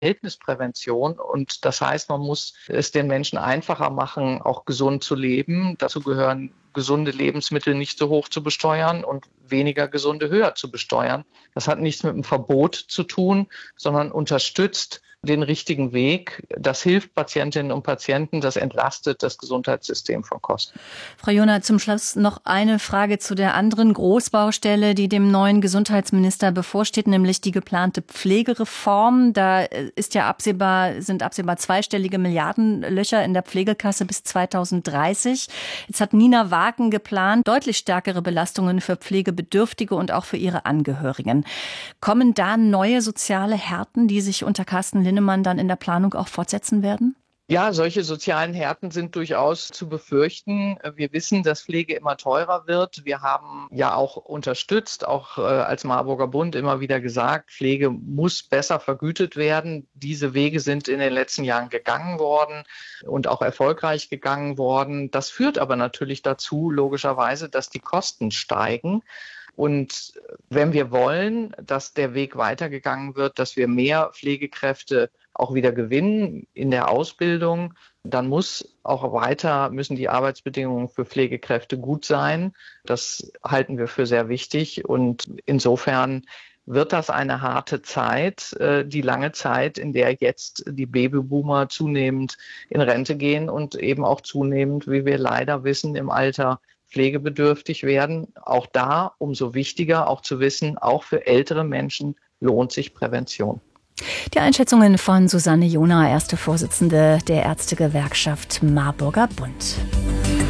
Verhältnisprävention. Und das heißt, man muss es den Menschen einfacher machen, auch gesund zu leben. Dazu gehören gesunde Lebensmittel nicht so hoch zu besteuern und weniger gesunde höher zu besteuern. Das hat nichts mit einem Verbot zu tun, sondern unterstützt den richtigen Weg. Das hilft Patientinnen und Patienten, das entlastet das Gesundheitssystem von Kosten. Frau Joner, zum Schluss noch eine Frage zu der anderen Großbaustelle, die dem neuen Gesundheitsminister bevorsteht, nämlich die geplante Pflegereform. Da sind absehbar zweistellige Milliardenlöcher in der Pflegekasse bis 2030. Jetzt hat Nina Wagen geplant, deutlich stärkere Belastungen für Pflegebedürftige und auch für ihre Angehörigen. Kommen da neue soziale Härten, die sich unter Carsten Linnemann dann in der Planung auch fortsetzen werden? Ja, solche sozialen Härten sind durchaus zu befürchten. Wir wissen, dass Pflege immer teurer wird. Wir haben ja auch unterstützt, auch als Marburger Bund immer wieder gesagt, Pflege muss besser vergütet werden. Diese Wege sind in den letzten Jahren gegangen worden und auch erfolgreich gegangen worden. Das führt aber natürlich dazu, logischerweise, dass die Kosten steigen. Und wenn wir wollen, dass der Weg weitergegangen wird, dass wir mehr Pflegekräfte auch wieder gewinnen in der Ausbildung, dann müssen die Arbeitsbedingungen für Pflegekräfte gut sein. Das halten wir für sehr wichtig. Und insofern wird das eine harte Zeit, die lange Zeit, in der jetzt die Babyboomer zunehmend in Rente gehen und eben auch zunehmend, wie wir leider wissen, im Alter pflegebedürftig werden. Auch da umso wichtiger, auch zu wissen, auch für ältere Menschen lohnt sich Prävention. Die Einschätzungen von Susanne Joner, erste Vorsitzende der Ärztegewerkschaft Marburger Bund.